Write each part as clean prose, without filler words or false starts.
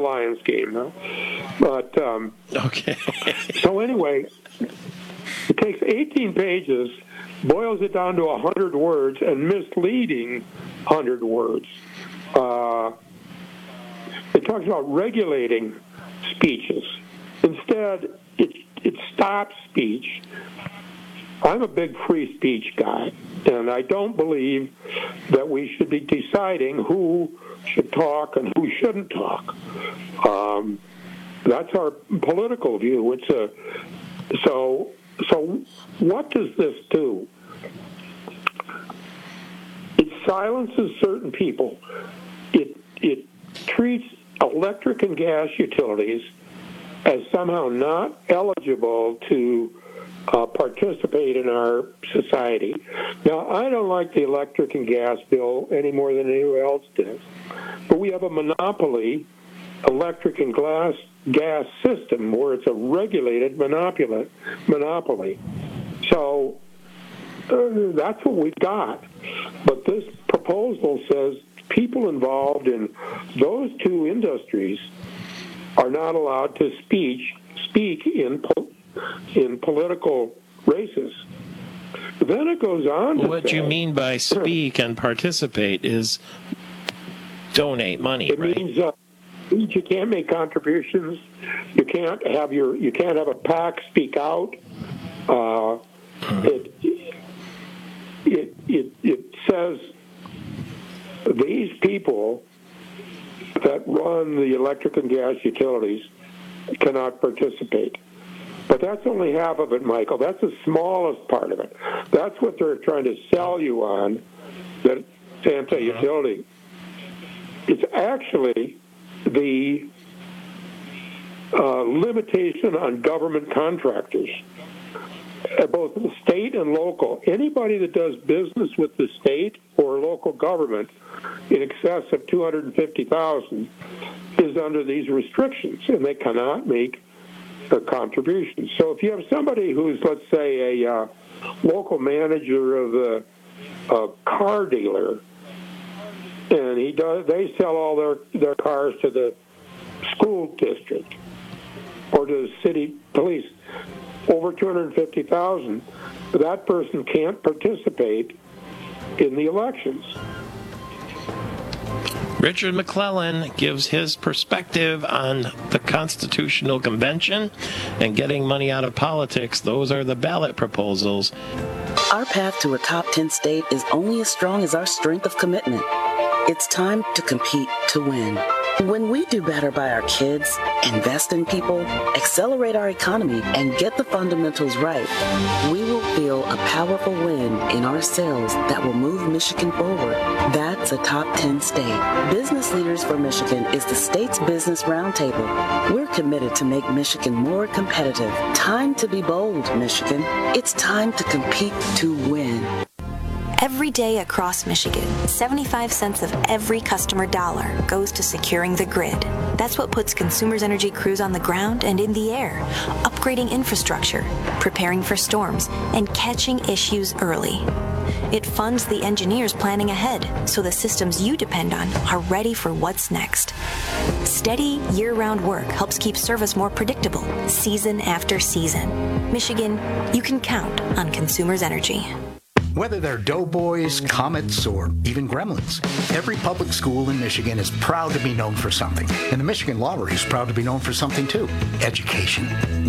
Lions game now. But okay. So anyway, it takes 18 pages, boils it down to 100 words, and misleading 100 words. It talks about regulating speeches. Instead, it stops speech. I'm a big free speech guy, and I don't believe that we should be deciding who should talk and who shouldn't talk. That's our political view. So what does this do? It silences certain people. It treats electric and gas utilities as somehow not eligible to participate in our society. Now, I don't like the electric and gas bill any more than anyone else does, but we have a monopoly electric and gas system where it's a regulated monopoly. So that's what we've got. But this proposal says people involved in those two industries are not allowed to speak in political races. Then it goes on to what say, you mean by speak and participate is donate money, it right? means you can't make contributions. You can't have a PAC speak out. It says these people that run the electric and gas utilities cannot participate. But that's only half of it, Michael. That's the smallest part of it. That's what they're trying to sell you on, that it's anti-utility. It's actually the limitation on government contractors, both the state and local. Anybody that does business with the state or local government in excess of $250,000 is under these restrictions, and they cannot make a contribution. So if you have somebody who's, let's say, a local manager of a car dealer, and they sell all their cars to the school district or to the city police, over $250,000, that person can't participate in the elections. Richard McClellan gives his perspective on the Constitutional Convention and getting money out of politics. Those are the ballot proposals. Our path to a top 10 state is only as strong as our strength of commitment. It's time to compete to win. When we do better by our kids, invest in people, accelerate our economy, and get the fundamentals right, we will feel a powerful win in our sales that will move Michigan forward. That's a top 10 state. Business Leaders for Michigan is the state's business roundtable. We're committed to make Michigan more competitive. Time to be bold, Michigan. It's time to compete to win. Every day across Michigan, 75 cents of every customer dollar goes to securing the grid. That's what puts Consumers Energy crews on the ground and in the air, upgrading infrastructure, preparing for storms, and catching issues early. It funds the engineers planning ahead so the systems you depend on are ready for what's next. Steady, year-round work helps keep service more predictable, season after season. Michigan, you can count on Consumers Energy. Whether they're Doughboys, Comets, or even Gremlins, every public school in Michigan is proud to be known for something. And the Michigan Lottery is proud to be known for something too: education.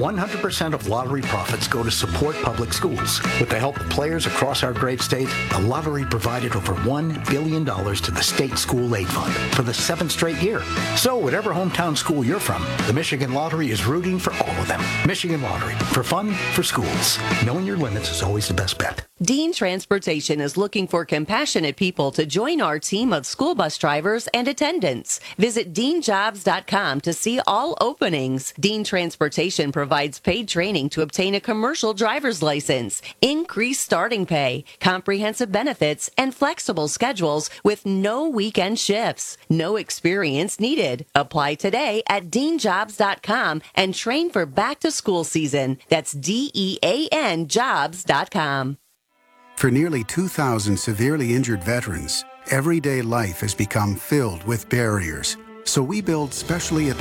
100% of lottery profits go to support public schools. With the help of players across our great state, the lottery provided over $1 billion to the State School Aid Fund for the 7th straight year. So whatever hometown school you're from, the Michigan Lottery is rooting for all of them. Michigan Lottery, for fun, for schools. Knowing your limits is always the best bet. Dean Transportation is looking for compassionate people to join our team of school bus drivers and attendants. Visit deanjobs.com to see all openings. Dean Transportation provides paid training to obtain a commercial driver's license, increased starting pay, comprehensive benefits, and flexible schedules with no weekend shifts. No experience needed. Apply today at deanjobs.com and train for back to school season. That's DEAN jobs.com. For nearly 2,000 severely injured veterans, everyday life has become filled with barriers. So we build specially